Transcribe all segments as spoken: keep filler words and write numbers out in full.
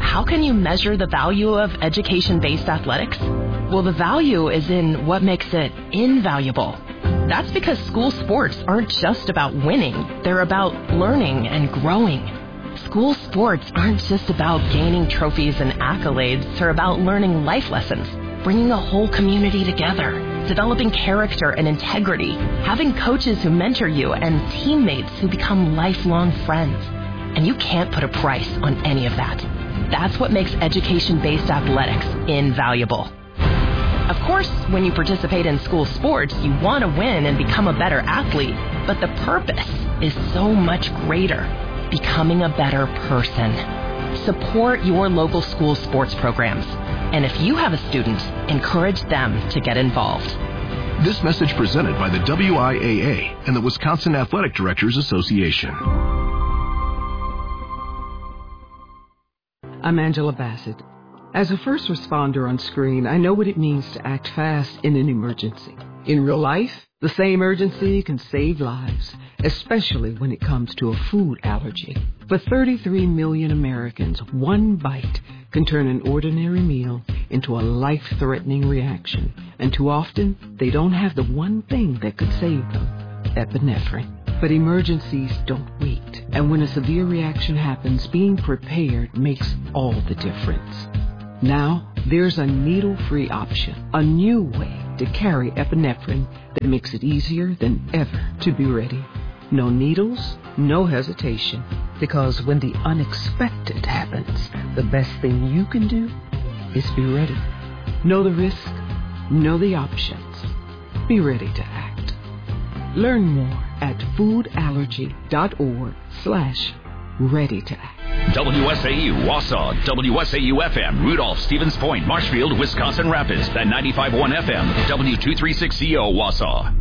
how can you measure the value of education-based athletics? Well, the value is in what makes it invaluable. That's because school sports aren't just about winning. They're about learning and growing. School sports aren't just about gaining trophies and accolades. They're about learning life lessons, bringing a whole community together, developing character and integrity, having coaches who mentor you, and teammates who become lifelong friends. And you can't put a price on any of that. That's what makes education-based athletics invaluable. Of course, when you participate in school sports, you want to win and become a better athlete, but the purpose is so much greater, becoming a better person. Support your local school sports programs. And if you have a student, encourage them to get involved. This message presented by the W I A A and the Wisconsin Athletic Directors Association. I'm Angela Bassett. As a first responder on screen, I know what it means to act fast in an emergency. In real life, the same urgency can save lives, especially when it comes to a food allergy. For thirty-three million Americans, one bite can turn an ordinary meal into a life-threatening reaction. And too often, they don't have the one thing that could save them, epinephrine. But emergencies don't wait. And when a severe reaction happens, being prepared makes all the difference. Now, there's a needle-free option, a new way to carry epinephrine that makes it easier than ever to be ready. No needles, no hesitation, because when the unexpected happens, the best thing you can do is be ready. Know the risk, know the options. Be ready to act. Learn more at foodallergy.org slash ready to act. W S A U, Wausau, W S A U F M, Rudolph, Stevens Point, Marshfield, Wisconsin Rapids, at ninety-five point one F M, W two thirty-six C O, Wausau.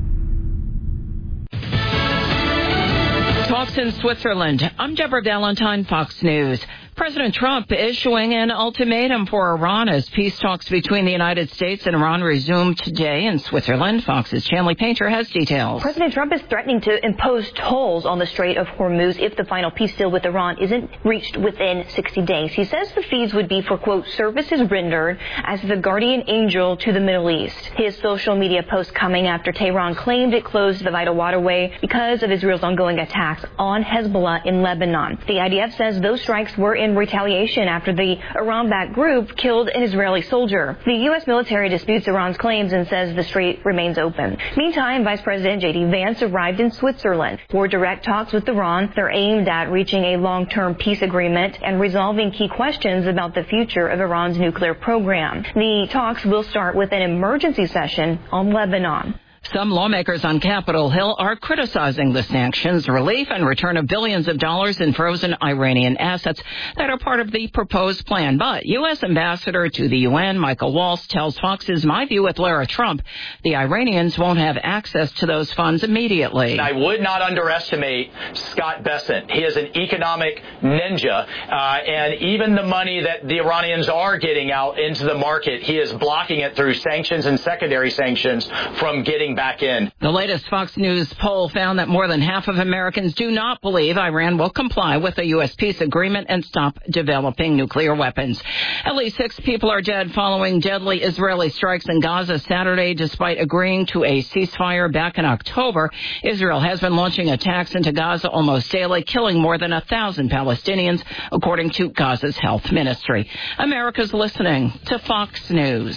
Talks in Switzerland. I'm Deborah Valentine, Fox News. President Trump issuing an ultimatum for Iran as peace talks between the United States and Iran resume today in Switzerland. Fox's Chanley Painter has details. President Trump is threatening to impose tolls on the Strait of Hormuz if the final peace deal with Iran isn't reached within sixty days. He says the fees would be for, quote, services rendered as the guardian angel to the Middle East. His social media post coming after Tehran claimed it closed the vital waterway because of Israel's ongoing attacks on Hezbollah in Lebanon. The I D F says those strikes were in retaliation after the Iran-backed group killed an Israeli soldier. The U S military disputes Iran's claims and says the strait remains open. Meantime, Vice President J D Vance arrived in Switzerland for direct talks with Iran. They're aimed at reaching a long-term peace agreement and resolving key questions about the future of Iran's nuclear program. The talks will start with an emergency session on Lebanon. Some lawmakers on Capitol Hill are criticizing the sanctions, relief, and return of billions of dollars in frozen Iranian assets that are part of the proposed plan. But U S Ambassador to the U N, Michael Waltz, tells Fox's My View with Lara Trump the Iranians won't have access to those funds immediately. I would not underestimate Scott Bessent. He is an economic ninja, uh, and even the money that the Iranians are getting out into the market, he is blocking it through sanctions and secondary sanctions from getting back in. The latest Fox News poll found that more than half of Americans do not believe Iran will comply with the U S peace agreement and stop developing nuclear weapons. At least six people are dead following deadly Israeli strikes in Gaza Saturday, despite agreeing to a ceasefire back in October. Israel has been launching attacks into Gaza almost daily, killing more than a thousand Palestinians, according to Gaza's health ministry. America's listening to Fox News.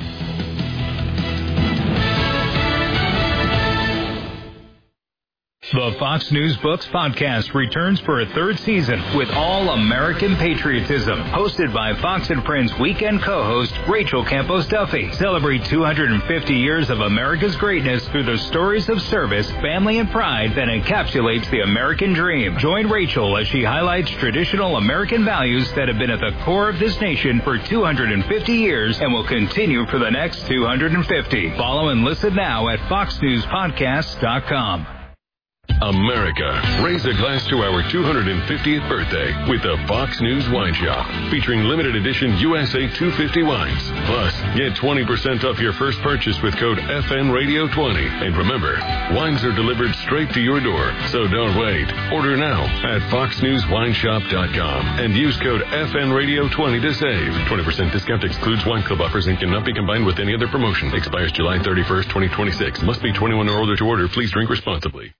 The Fox News Books podcast returns for a third season with all-American patriotism. Hosted by Fox and Friends weekend co-host Rachel Campos Duffy. Celebrate two hundred fifty years of America's greatness through the stories of service, family, and pride that encapsulates the American dream. Join Rachel as she highlights traditional American values that have been at the core of this nation for two hundred fifty years and will continue for the next two hundred fifty. Follow and listen now at fox news podcasts dot com. America, raise a glass to our two hundred fiftieth birthday with the Fox News Wine Shop, featuring limited edition U S A two fifty wines. Plus, get twenty percent off your first purchase with code F N Radio twenty. And remember, wines are delivered straight to your door, so don't wait. Order now at fox news wine shop dot com and use code F N Radio twenty to save. twenty percent discount excludes wine club offers and cannot be combined with any other promotion. Expires July thirty-first, twenty twenty-six. Must be twenty-one or older to order. Please drink responsibly.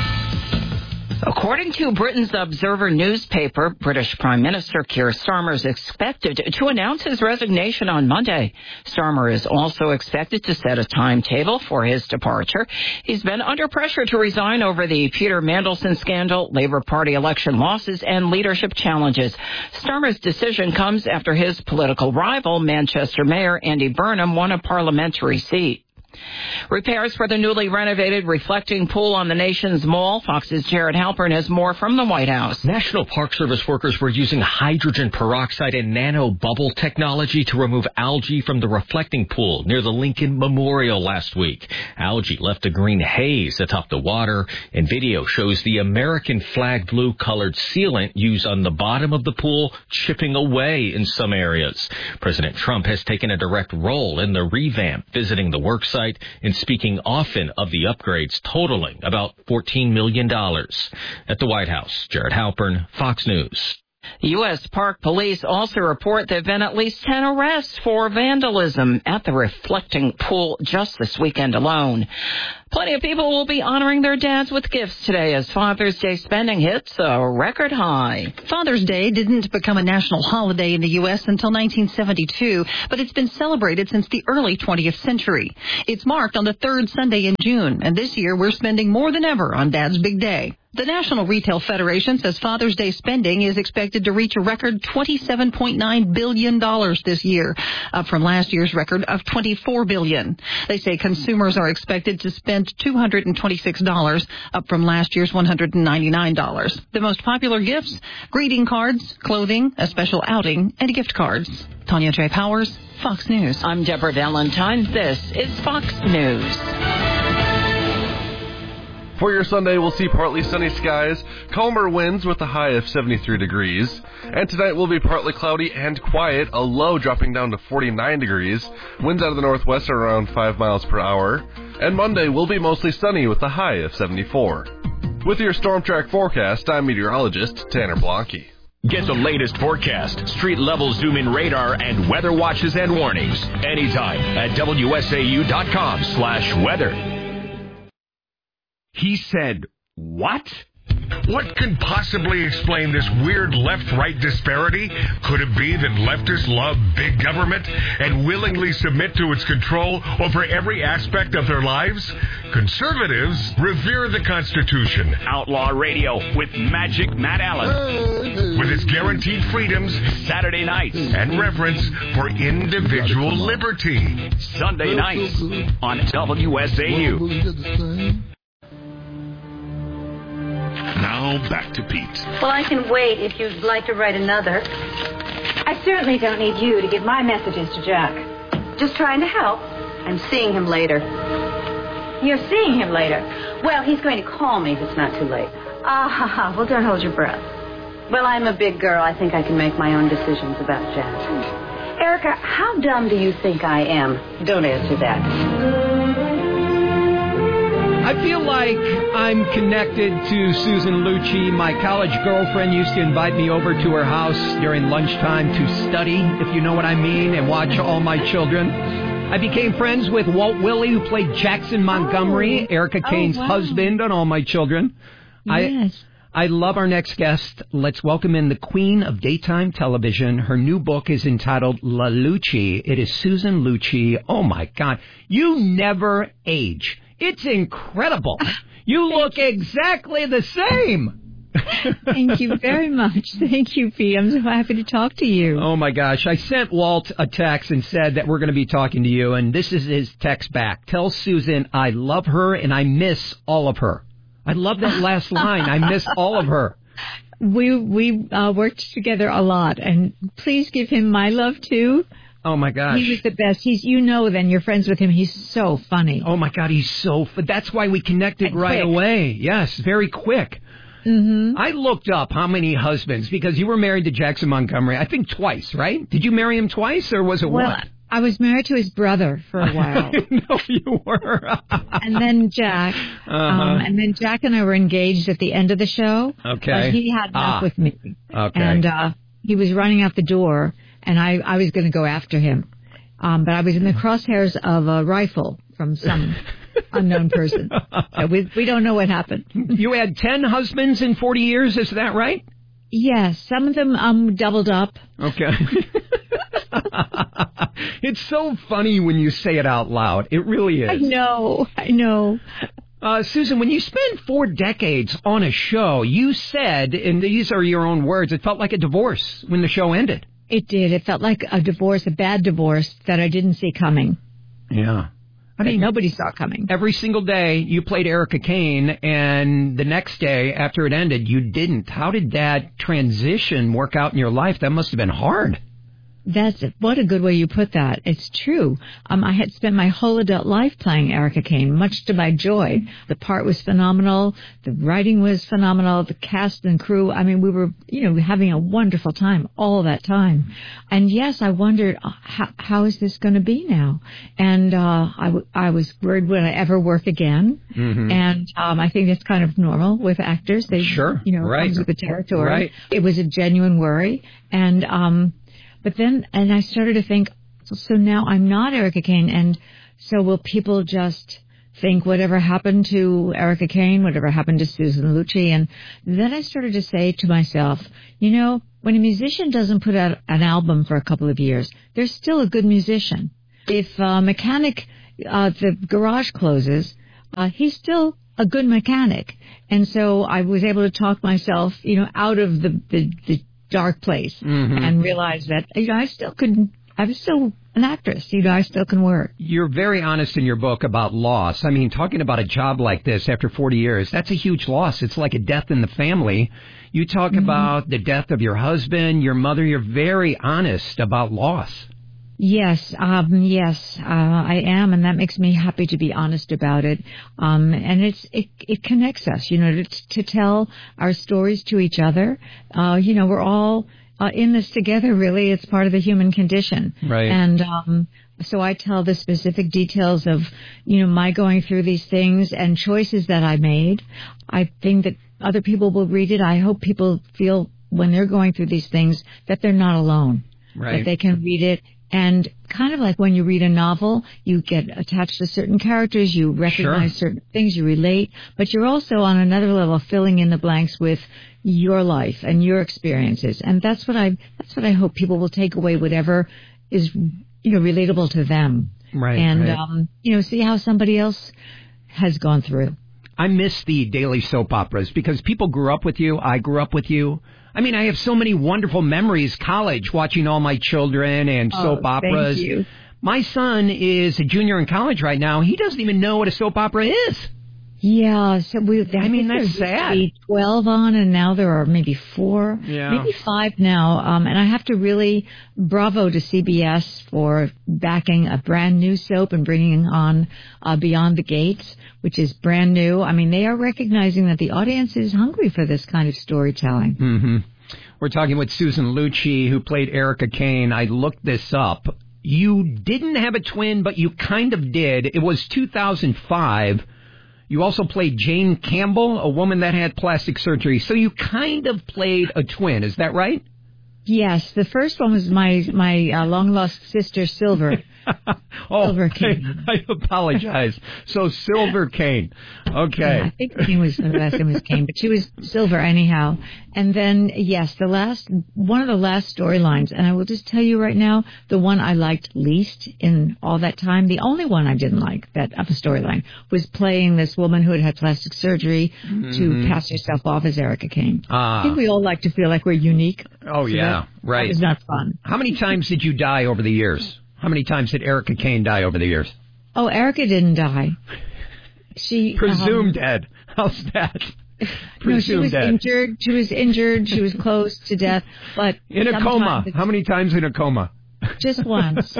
According to Britain's Observer newspaper, British Prime Minister Keir Starmer is expected to announce his resignation on Monday. Starmer is also expected to set a timetable for his departure. He's been under pressure to resign over the Peter Mandelson scandal, Labour Party election losses, and leadership challenges. Starmer's decision comes after his political rival, Manchester Mayor Andy Burnham, won a parliamentary seat. Repairs for the newly renovated reflecting pool on the nation's mall. Fox's Jared Halpern has more from the White House. National Park Service workers were using hydrogen peroxide and nano bubble technology to remove algae from the reflecting pool near the Lincoln Memorial last week. Algae left a green haze atop the water, and video shows the American flag blue colored sealant used on the bottom of the pool chipping away in some areas. President Trump has taken a direct role in the revamp, visiting the work site and speaking often of the upgrades totaling about fourteen million dollars. At the White House, Jared Halpern, Fox News. U S. Park Police also report there have been at least ten arrests for vandalism at the reflecting pool just this weekend alone. Plenty of people will be honoring their dads with gifts today as Father's Day spending hits a record high. Father's Day didn't become a national holiday in the U S until nineteen seventy-two, but it's been celebrated since the early twentieth century. It's marked on the third Sunday in June, and this year we're spending more than ever on Dad's big day. The National Retail Federation says Father's Day spending is expected to reach a record twenty-seven point nine billion dollars this year, up from last year's record of twenty-four billion dollars. They say consumers are expected to spend two hundred twenty-six dollars, up from last year's one hundred ninety-nine dollars. The most popular gifts: greeting cards, clothing, a special outing, and gift cards. Tanya J. Powers, Fox News. I'm Deborah Valentine. This is Fox News. For your Sunday, we'll see partly sunny skies, calmer winds with a high of seventy-three degrees. And tonight will be partly cloudy and quiet, a low dropping down to forty-nine degrees. Winds out of the northwest are around five miles per hour. And Monday will be mostly sunny with a high of seventy-four. With your Storm Track forecast, I'm meteorologist Tanner Blanke. Get the latest forecast, street-level zoom-in radar, and weather watches and warnings anytime at W S A U dot com slash weather. He said, what? What can possibly explain this weird left-right disparity? Could it be that leftists love big government and willingly submit to its control over every aspect of their lives? Conservatives revere the Constitution. Outlaw Radio with Magic Matt Allen. With its guaranteed freedoms, Saturday nights, and reverence for individual liberty. Sunday nights on W S A U. Now back to Pete. Well, I can wait if you'd like to write another. I certainly don't need you to give my messages to Jack. Just trying to help. I'm seeing him later. You're seeing him later? Well, he's going to call me if it's not too late. Ah, well, don't hold your breath. Well, I'm a big girl. I think I can make my own decisions about Jack. Erica, how dumb do you think I am? Don't answer that. I feel like I'm connected to Susan Lucci. My college girlfriend used to invite me over to her house during lunchtime to study, if you know what I mean, and watch All My Children. I became friends with Walt Willey, who played Jackson Montgomery, oh. Erica Kane's oh, wow. husband on All My Children. Yes. I, I love our next guest. Let's welcome in the queen of daytime television. Her new book is entitled La Lucci. It is Susan Lucci. Oh, my God. You never age. It's incredible. You look exactly the same. Thank you very much. Thank you, P. I'm so happy to talk to you. Oh, my gosh. I sent Walt a text and said that we're going to be talking to you, and this is his text back. Tell Susan I love her and I miss all of her. I love that last line. I miss all of her. We we uh, worked together a lot, and please give him my love, too. Oh, my gosh. He was the best. He's, you know, then you're friends with him. He's so funny. Oh, my God, he's so fu- That's why we connected And right quick. away. Yes, very quick. Mm-hmm. I looked up how many husbands, because you were married to Jackson Montgomery, I think twice, right? Did you marry him twice, or was it Well, one? I was married to his brother for a while. No, you were. And then Jack. Uh-huh. Um, and then Jack and I were engaged at the end of the show. Okay. But he had enough Ah. with me. Okay. And uh, he was running out the door, and I, I was going to go after him. Um, but I was in the crosshairs of a rifle from some unknown person. So we, we don't know what happened. You had ten husbands in forty years, is that right? Yes, some of them um doubled up. Okay. It's so funny when you say it out loud. It really is. I know, I know. Uh, Susan, when you spend four decades on a show, you said, and these are your own words, it felt like a divorce when the show ended. It did. It felt like a divorce, a bad divorce that I didn't see coming. Yeah. I mean, nobody saw coming. Every single day you played Erica Kane, and the next day after it ended, you didn't. How did that transition work out in your life? That must have been hard. That's what a good way you put that. It's true. Um, I had spent my whole adult life playing Erica Kane, much to my joy. The part was phenomenal. The writing was phenomenal. The cast and crew. I mean, we were, you know, having a wonderful time all that time. And yes, I wondered uh, how, how is this going to be now? And uh, I, w- I was worried would I ever work again? Mm-hmm. And um, I think that's kind of normal with actors. They, sure, you know, right. comes with the territory. Right. It was a genuine worry, and um. But then, and I started to think, so, so now I'm not Erica Kane, and so will people just think whatever happened to Erica Kane, whatever happened to Susan Lucci? And then I started to say to myself, you know, when a musician doesn't put out an album for a couple of years, they're still a good musician. If a mechanic, uh, the garage closes, uh, he's still a good mechanic. And so I was able to talk myself, you know, out of the, the, the dark place Mm-hmm. and realize that, you know, I still could, I was still an actress, you know, I still can work. You're very honest in your book about loss. I mean, talking about a job like this after forty years, that's a huge loss. It's like a death in the family. You talk Mm-hmm. about the death of your husband, your mother. You're very honest about loss. Yes, um, yes, uh, I am, and that makes me happy to be honest about it. Um, and it's it it connects us, you know, to, to tell our stories to each other. Uh, you know, we're all uh, in this together. Really, it's part of the human condition. Right. And um, so I tell the specific details of, you know, my going through these things and choices that I made. I think that other people will read it. I hope people feel when they're going through these things that they're not alone. Right. That they can read it. And kind of like when you read a novel, you get attached to certain characters, you recognize Sure. certain things, you relate, but you're also on another level filling in the blanks with your life and your experiences. And that's what I that's what I hope people will take away, whatever is, you know, relatable to them. Right. And right. um, you know, see how somebody else has gone through. I miss the daily soap operas because people grew up with you. I grew up with you. I mean, I have so many wonderful memories, college, watching all my children and Oh, soap operas. thank you. My son is a junior in college right now. He doesn't even know what a soap opera is. Yeah, so we. I, I mean, think that's there used to sad. be Twelve on, and now there are maybe four, Yeah. maybe five now. Um, and I have to really bravo to C B S for backing a brand new soap and bringing on uh, Beyond the Gates, which is brand new. I mean, they are recognizing that the audience is hungry for this kind of storytelling. Mm-hmm. We're talking with Susan Lucci, who played Erica Kane. I looked this up. You didn't have a twin, but you kind of did. It was two thousand five. You also played Jane Campbell, a woman that had plastic surgery. So you kind of played a twin. Is that right? Yes, the first one was my my uh, long lost sister Silver. Oh, Silver Kane. I, I apologize. So Silver Kane. Okay. Yeah, I think her name was, the last name was Kane, but she was Silver anyhow. And then, yes, the last, one of the last storylines, and I will just tell you right now, the one I liked least in all that time, the only one I didn't like that of a storyline was playing this woman who had had plastic surgery Mhm. to pass herself off as Erica Kane. Ah. I think we all like to feel like we're unique. Oh, So yeah. that- Right. That was not fun. How many times did you die over the years? How many times did Erica Kane die over the years? Oh, Erica didn't die. She Presumed um, dead. How's that? No, she Presumed was dead. injured. She was injured. She was close to death. But In a coma. sometimes- How many times in a coma? Just once.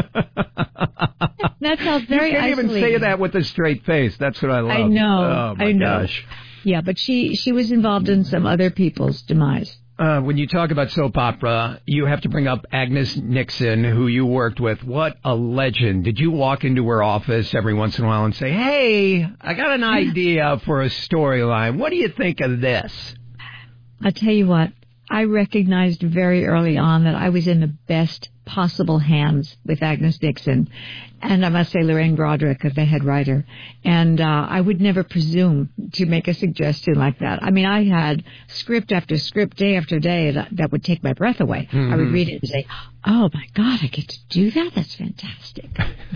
That sounds very You can't isolating. even say that with a straight face. That's what I love. I know. Oh, my I know. gosh. Yeah, but she, she was involved in some other people's demise. Uh, when you talk about soap opera, you have to bring up Agnes Nixon, who you worked with. What a legend. Did you walk into her office every once in a while and say, hey, I got an idea for a storyline. What do you think of this? I'll tell you what, I recognized very early on that I was in the best possible hands with Agnes Nixon. And I must say Lorraine Broderick, the head writer. And uh, I would never presume to make a suggestion like that. I mean, I had script after script, day after day, that, that would take my breath away. Mm-hmm. I would read it and say, oh, my God, I get to do that? That's fantastic.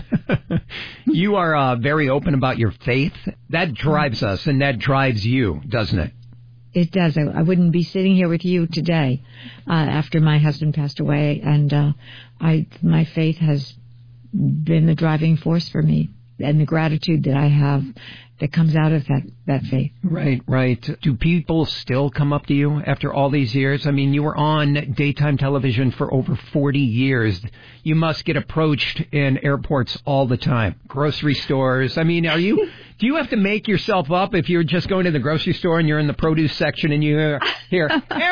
You are uh, very open about your faith. That drives us, and that drives you, doesn't it? It does. I, I wouldn't be sitting here with you today uh, after my husband passed away, and uh, I my faith has been the driving force for me, and the gratitude that I have that comes out of that, that faith. Right, right. Do people still come up to you after all these years? I mean, you were on daytime television for over forty years. You must get approached in airports all the time, grocery stores. I mean, are you... Do you have to make yourself up if you're just going to the grocery store and you're in the produce section and you hear, hear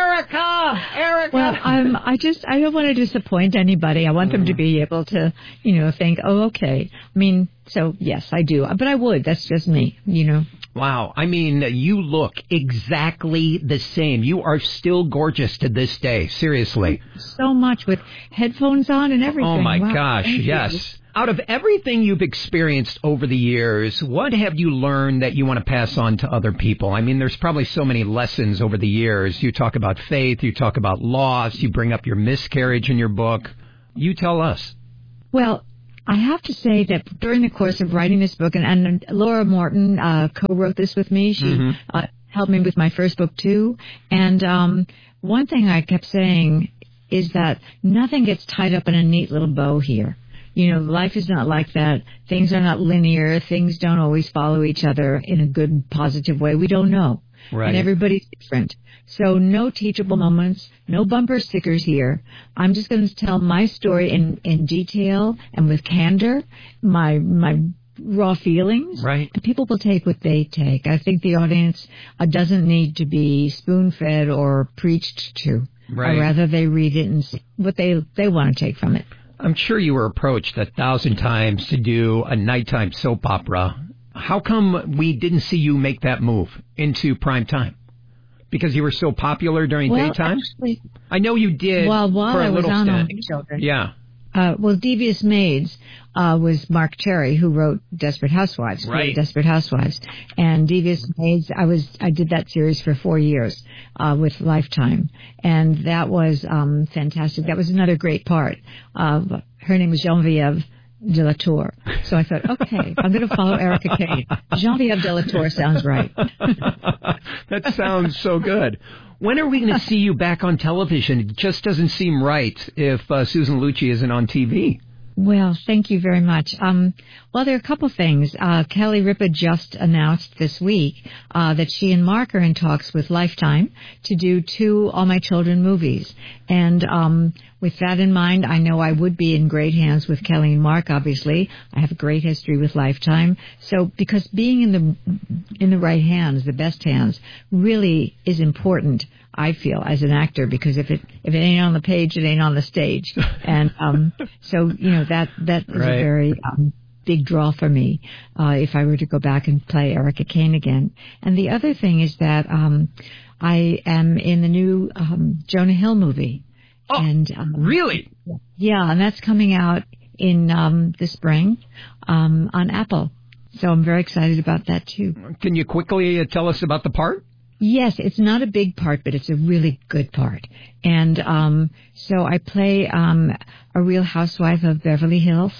Erica, Erica? Well, I'm, I just, I don't want to disappoint anybody. I want mm. them to be able to, you know, think, oh, okay. I mean, so, yes, I do. But I would. That's just me, you know. Wow. I mean, you look exactly the same. You are still gorgeous to this day. Seriously. So much with headphones on and everything. Oh, my wow. gosh. Thank yes. You. Out of everything you've experienced over the years, what have you learned that you want to pass on to other people? I mean, there's probably so many lessons over the years. You talk about faith, you talk about loss, you bring up your miscarriage in your book. You tell us. Well, I have to say that during the course of writing this book, and, and Laura Morton uh, co-wrote this with me. She mm-hmm. uh, helped me with my first book, too. And um, one thing I kept saying is that nothing gets tied up in a neat little bow here. You know, life is not like that. Things are not linear. Things don't always follow each other in a good, positive way. We don't know. Right. And everybody's different. So no teachable moments, no bumper stickers here. I'm just going to tell my story in, in detail and with candor, my my raw feelings. Right. And people will take what they take. I think the audience uh, doesn't need to be spoon-fed or preached to. Right. I'd rather they read it and see what they, they want to take from it. I'm sure you were approached a thousand times to do a nighttime soap opera. How come we didn't see you make that move into prime time? Because you were so popular during well, daytime? Actually, I know you did well, while for a I was little on stint. Only Children. Yeah. Uh, well, Devious Maids uh, was Mark Cherry, who wrote Desperate Housewives, right? Desperate Housewives, and Devious Maids. I was I did that series for four years uh, with Lifetime, and that was um, fantastic. That was another great part. Uh, her name was Genevieve de la Tour. So I thought, okay, I'm going to follow Erica Kane. Genevieve de la Tour sounds right. That sounds so good. When are we going to see you back on television? It just doesn't seem right if uh, Susan Lucci isn't on T V. Well, thank you very much. Um, well, there are a couple things. Uh, Kelly Ripa just announced this week uh, that she and Mark are in talks with Lifetime to do two All My Children movies. And um, with that in mind, I know I would be in great hands with Kelly and Mark, obviously. I have a great history with Lifetime. So because being in the in the right hands, the best hands, really is important, I feel, as an actor, because if it if it ain't on the page, it ain't on the stage. And um, so, you know, that that is right. a very um, big draw for me uh, if I were to go back and play Erica Kane again. And the other thing is that um, I am in the new um, Jonah Hill movie. Oh, and, um, really? Yeah, and that's coming out in um, the spring um, on Apple. So I'm very excited about that, too. Can you quickly uh, tell us about the part? Yes, it's not a big part, but it's a really good part. And um, so I play um, a real housewife of Beverly Hills,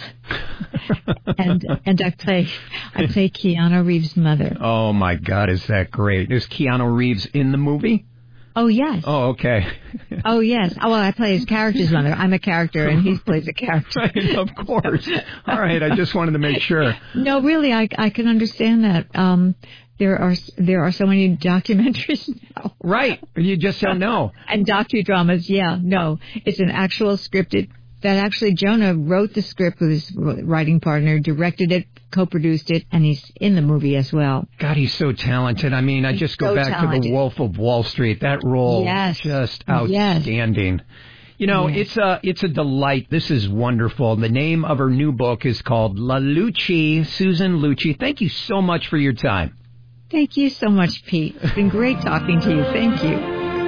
and and I play I play Keanu Reeves' mother. Oh my God, is that great? Is Keanu Reeves in the movie? Oh yes. Oh okay. Oh yes. Oh well, I play his character's mother. I'm a character, and he plays a character. Right, of course. All right, I just wanted to make sure. No, really, I I can understand that. Um, There are there are so many documentaries now. Right. You just don't know. And docudramas, yeah. No, it's an actual scripted that actually Jonah wrote the script with his writing partner, directed it, co-produced it, and he's in the movie as well. God, he's so talented. I mean, I just go so back talented. to The Wolf of Wall Street. That role, yes. just outstanding. Yes. You know, yes. it's a it's a delight. This is wonderful. The name of her new book is called La Lucci, Susan Lucci. Thank you so much for your time. Thank you so much, Pete. It's been great talking to you. Thank you.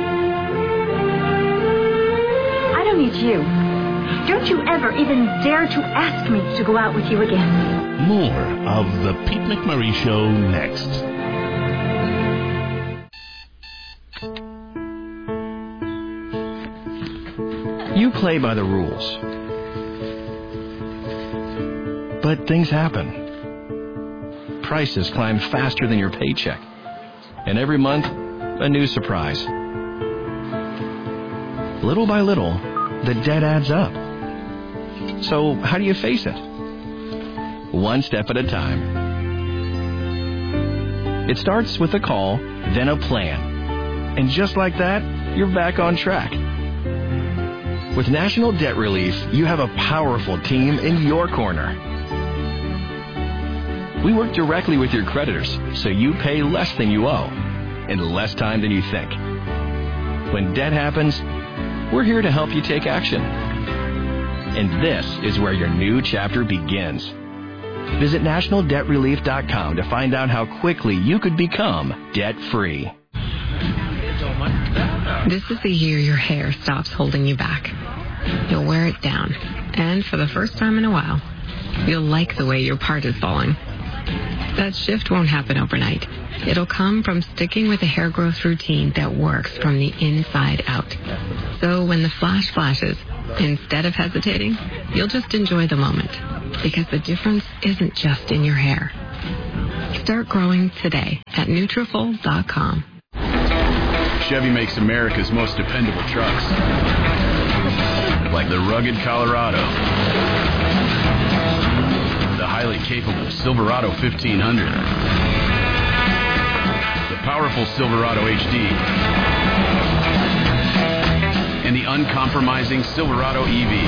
I don't need you. Don't you ever even dare to ask me to go out with you again. More of the Pete McMurray Show next. You play by the rules. But things happen. Prices climb faster than your paycheck. And every month, a new surprise. Little by little, the debt adds up. So how do you face it? One step at a time. It starts with a call, then a plan. And just like that, you're back on track. With National Debt Relief, you have a powerful team in your corner. We work directly with your creditors, so you pay less than you owe, in less time than you think. When debt happens, we're here to help you take action. And this is where your new chapter begins. Visit national debt relief dot com to find out how quickly you could become debt-free. This is the year your hair stops holding you back. You'll wear it down, and for the first time in a while, you'll like the way your part is falling. That shift won't happen overnight. It'll come from sticking with a hair growth routine that works from the inside out. So when the flash flashes, instead of hesitating, you'll just enjoy the moment. Because the difference isn't just in your hair. Start growing today at Nutrafol dot com. Chevy makes America's most dependable trucks. Like the rugged Colorado. The highly capable Silverado fifteen hundred. The powerful Silverado H D. And the uncompromising Silverado E V.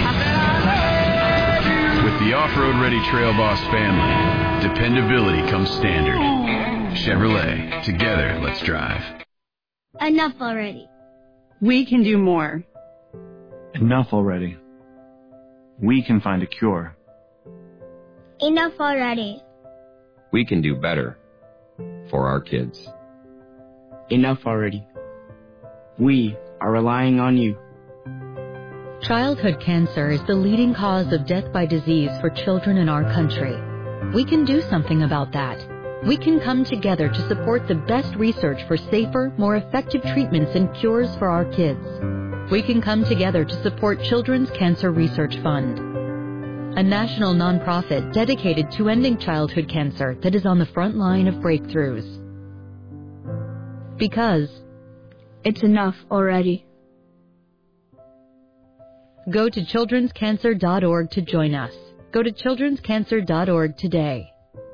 With the off-road ready Trail Boss family, dependability comes standard. Chevrolet, together, let's drive. Enough already. We can do more. Enough already. We can find a cure. Enough already. We can do better for our kids. Enough already. We are relying on you. Childhood cancer is the leading cause of death by disease for children in our country. We can do something about that. We can come together to support the best research for safer, more effective treatments and cures for our kids. We can come together to support Children's Cancer Research Fund, a national nonprofit dedicated to ending childhood cancer that is on the front line of breakthroughs. Because it's enough already. Go to children's cancer dot org to join us. Go to children's cancer dot org today.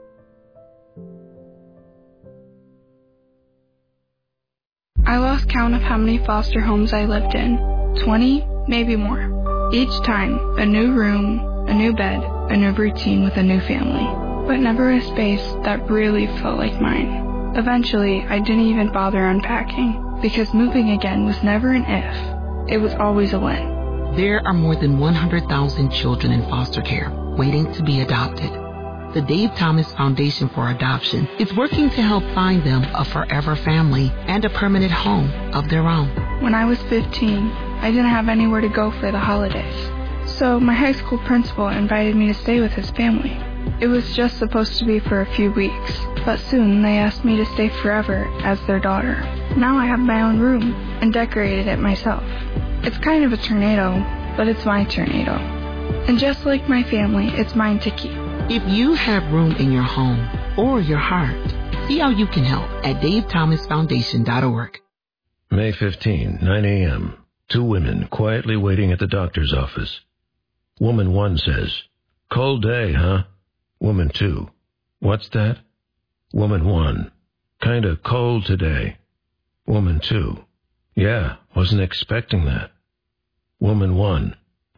I lost count of how many foster homes I lived in. Twenty, maybe more. Each time, a new room, a new bed, a new routine with a new family. But never a space that really felt like mine. Eventually, I didn't even bother unpacking, because moving again was never an if. It was always a when. There are more than one hundred thousand children in foster care waiting to be adopted. The Dave Thomas Foundation for Adoption is working to help find them a forever family and a permanent home of their own. When I was fifteen, I didn't have anywhere to go for the holidays. So my high school principal invited me to stay with his family. It was just supposed to be for a few weeks, but soon they asked me to stay forever as their daughter. Now I have my own room and decorated it myself. It's kind of a tornado, but it's my tornado. And just like my family, it's mine to keep. If you have room in your home or your heart, see how you can help at dave thomas foundation dot org. May fifteenth, nine a.m. Two women quietly waiting at the doctor's office. Woman one says, "Cold day, huh?" Woman two, "What's that?" Woman one, "Kinda cold today." Woman two, "Yeah, wasn't expecting that." Woman one,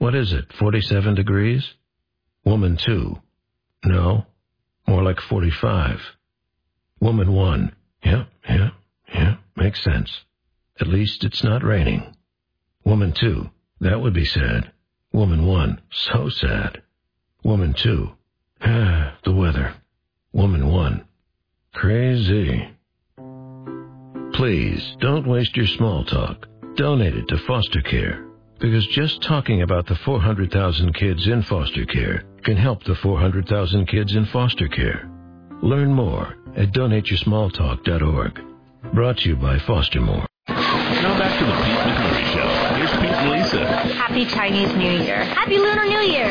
What is it, forty-seven degrees? Woman two. No, more like forty-five. Woman one. Yeah, yeah, yeah, makes sense. At least it's not raining. Woman two. That would be sad. Woman one. So sad. Woman two. Ah, the weather. Woman one. Crazy. Please, don't waste your small talk. Donate it to foster care. Because just talking about the four hundred thousand kids in foster care can help the four hundred thousand kids in foster care. Learn more at donate your small talk dot org. Brought to you by Fostermore. Now back to the Pete McMurray Show. Here's Pete and Lisa. Happy Chinese New Year. Happy Lunar New Year.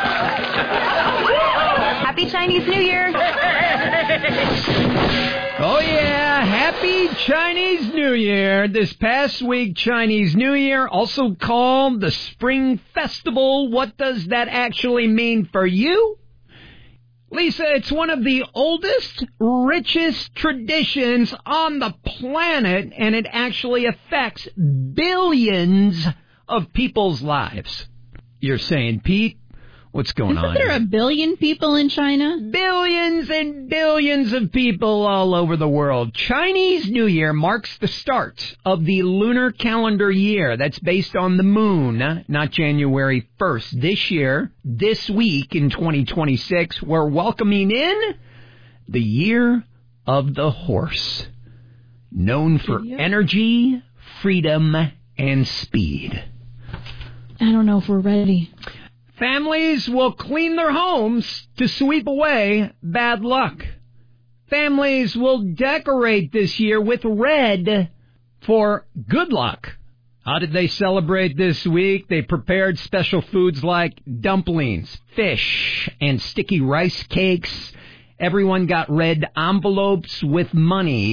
Happy Chinese New Year. Oh, yeah. Happy Chinese New Year. This past week, Chinese New Year, also called the Spring Festival. What does that actually mean for you? Lisa, it's one of the oldest, richest traditions on the planet, and it actually affects billions of people's lives. You're saying, Pete, what's going Isn't on? there a billion people in China? Billions and billions of people all over the world. Chinese New Year marks the start of the lunar calendar year. That's based on the moon, not January first. This year, this week in twenty twenty-six, we're welcoming in the year of the horse, known for energy, freedom, and speed. I don't know if we're ready. Families will clean their homes to sweep away bad luck. Families will decorate this year with red for good luck. How did they celebrate this week? They prepared special foods like dumplings, fish, and sticky rice cakes. Everyone got red envelopes with money